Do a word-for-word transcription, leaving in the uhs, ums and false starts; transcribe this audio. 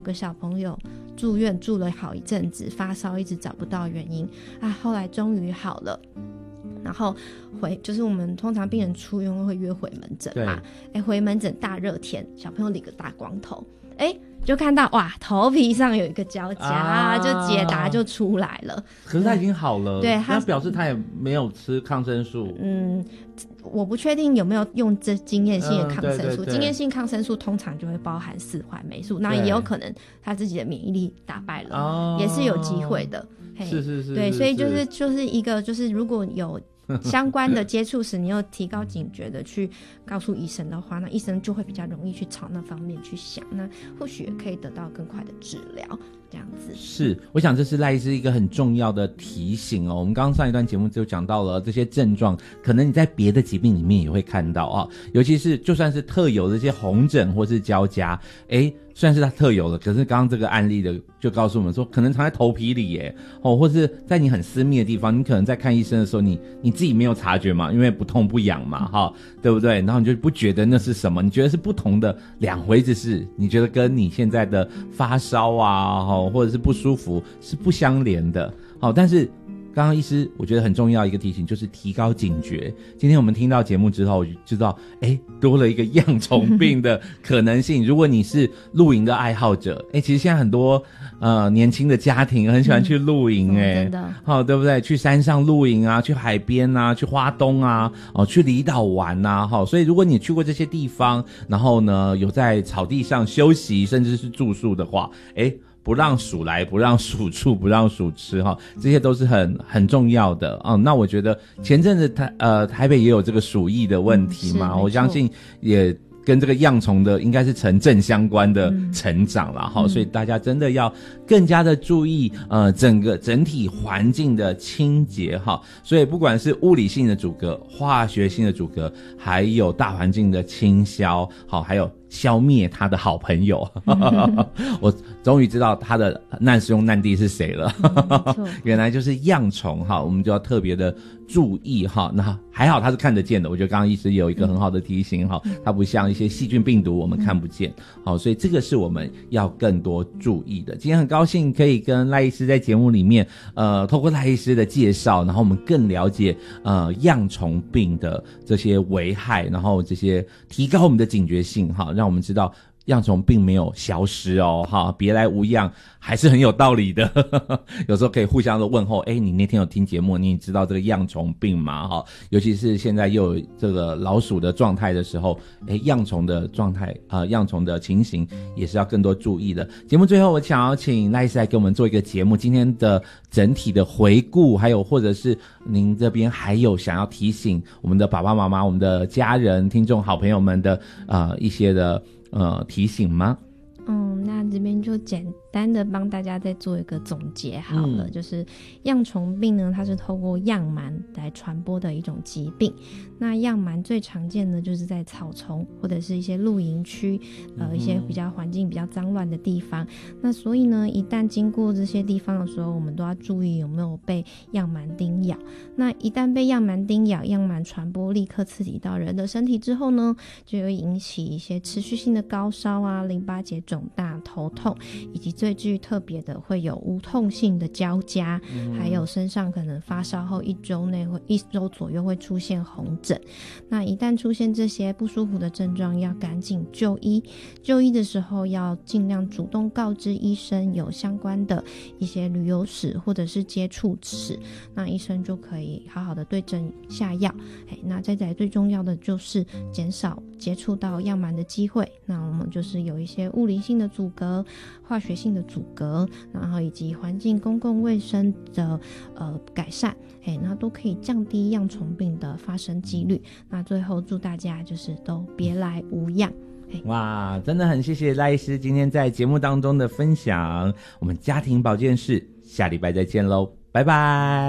有个小朋友住院住了好一阵子，发烧一直找不到原因啊，后来终于好了，然后回就是我们通常病人出院会约回门诊嘛，哎，回门诊大热天，小朋友理个大光头，哎，就看到哇，头皮上有一个胶痂、啊、就解答就出来了。 可是他已经好了， 对，他那表示他也没有吃抗生素。 嗯，我不确定有没有用这经验性的抗生素、嗯、对对对，经验性抗生素通常就会包含四环霉素，那也有可能他自己的免疫力打败了、哦、也是有机会的。 是是是， 对，所以就是就是一个就是如果有相关的接触时你又提高警觉的去告诉医生的话，那医生就会比较容易去朝那方面去想，那或许也可以得到更快的治疗，这样子。 是，我想这是赖医师一个很重要的提醒哦。我们刚刚上一段节目就讲到了这些症状，可能你在别的疾病里面也会看到啊、哦，尤其是就算是特有的这些红疹或是胶痂，诶虽然是它特有的，可是刚刚这个案例的就告诉我们说，可能藏在头皮里耶，哦，或是在你很私密的地方，你可能在看医生的时候，你你自己没有察觉嘛，因为不痛不痒嘛，哈、哦，对不对？然后你就不觉得那是什么，你觉得是不同的两回事，你觉得跟你现在的发烧啊，哦，或者是不舒服是不相连的，好、哦，但是。刚刚医师我觉得很重要一个提醒就是提高警觉，今天我们听到节目之后我就知道诶多了一个恙虫病的可能性如果你是露营的爱好者，诶其实现在很多呃年轻的家庭很喜欢去露营诶、嗯哦、真的好、哦、对不对，去山上露营啊，去海边啊，去花东啊，哦去离岛玩啊，好、哦、所以如果你去过这些地方，然后呢有在草地上休息甚至是住宿的话，诶不让鼠来，不让鼠住，不让鼠吃哈，这些都是很很重要的啊、嗯。那我觉得前阵子台呃台北也有这个鼠疫的问题嘛，我相信也跟这个恙虫的应该是成正相关的成长啦哈、嗯，所以大家真的要更加的注意呃整个整体环境的清洁哈。所以不管是物理性的阻隔、化学性的阻隔，还有大环境的清消，好，还有消灭他的好朋友我终于知道他的难师兄难弟是谁了原来就是恙虫哈，我们就要特别的注意哈。那还好他是看得见的，我觉得刚刚医师也有一个很好的提醒哈，它不像一些细菌病毒我们看不见，好，所以这个是我们要更多注意的。今天很高兴可以跟赖医师在节目里面呃透过赖医师的介绍，然后我们更了解呃恙虫病的这些危害，然后这些提高我们的警觉性哈，让我们知道恙虫并没有消失哦，哈，别来无恙还是很有道理的有时候可以互相的问候，诶你那天有听节目，你知道这个恙虫病吗？哈，尤其是现在又有这个老鼠的状态的时候，诶恙虫的状态呃恙虫的情形也是要更多注意的。节目最后我想要请赖医师来给我们做一个节目今天的整体的回顾，还有或者是您这边还有想要提醒我们的爸爸妈妈、我们的家人、听众好朋友们的呃一些的呃提醒吗？ 嗯，那这边就简单的帮大家再做一个总结好了、嗯、就是恙虫病呢，它是透过恙螨来传播的一种疾病。那恙螨最常见的就是在草丛或者是一些露营区呃，一些比较环境比较脏乱的地方、嗯、那所以呢一旦经过这些地方的时候，我们都要注意有没有被恙螨叮咬。那一旦被恙螨叮咬，恙螨传播立刻刺激到人的身体之后呢，就会引起一些持续性的高烧啊、淋巴结肿大、头痛，以及最具特别的会有无痛性的交痂、嗯、还有身上可能发烧后一周内会一周左右会出现红疹。那一旦出现这些不舒服的症状，要赶紧就医。就医的时候要尽量主动告知医生有相关的一些旅游史或者是接触史，那医生就可以好好的对症下药。那再来最重要的就是减少接触到恙螨的机会，那我们就是有一些物理性的阻隔、化学性的阻隔，然后以及环境公共卫生的呃改善，哎，那都可以降低恙虫病的发生几率。那最后祝大家就是都别来无恙。 哇，真的很谢谢赖医师今天在节目当中的分享。我们家庭保健室下礼拜再见咯，拜拜。